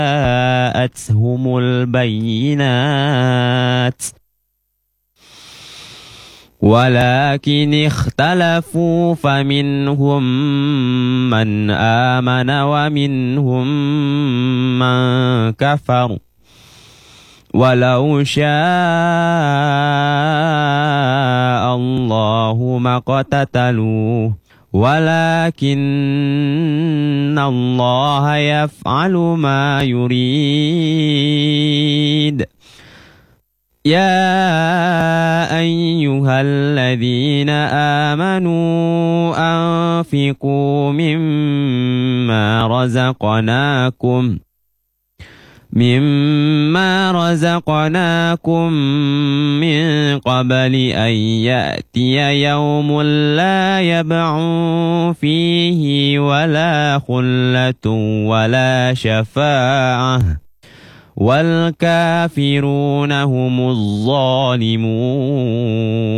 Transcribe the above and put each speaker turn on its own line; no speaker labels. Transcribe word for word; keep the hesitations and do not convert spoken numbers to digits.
جاءتهم البينات ولكن اختلفوا فمنهم من آمن ومنهم من كفر ولو شاء الله ما اقتتلوا ولكن الله يفعل ما يريد. يا أيها الذين آمنوا أنفقوا مما رزقناكم مما رزقناكم من قبل أن يأتي يوم لا يبع فيه ولا خلة ولا شفاعة والكافرون هم الظالمون.